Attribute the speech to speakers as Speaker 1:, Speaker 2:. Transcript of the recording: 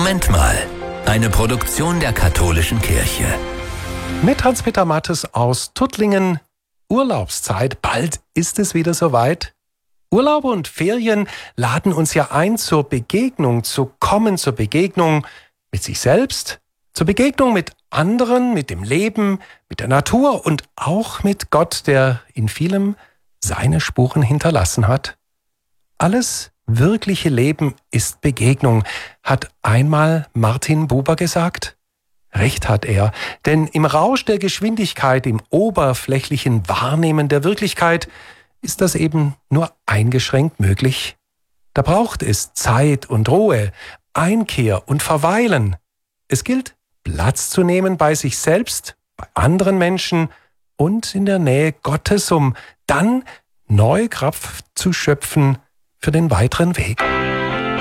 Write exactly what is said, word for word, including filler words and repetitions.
Speaker 1: Moment mal. Eine Produktion der Katholischen Kirche.
Speaker 2: Mit Hans-Peter Mattes aus Tuttlingen. Urlaubszeit, bald ist es wieder soweit. Urlaube und Ferien laden uns ja ein zur Begegnung, zu kommen zur Begegnung mit sich selbst, zur Begegnung mit anderen, mit dem Leben, mit der Natur und auch mit Gott, der in vielem seine Spuren hinterlassen hat. Alles wirkliche Leben ist Begegnung, hat einmal Martin Buber gesagt. Recht hat er, denn im Rausch der Geschwindigkeit, im oberflächlichen Wahrnehmen der Wirklichkeit ist das eben nur eingeschränkt möglich. Da braucht es Zeit und Ruhe, Einkehr und Verweilen. Es gilt, Platz zu nehmen bei sich selbst, bei anderen Menschen und in der Nähe Gottes, um dann neue Kraft zu schöpfen für den weiteren Weg.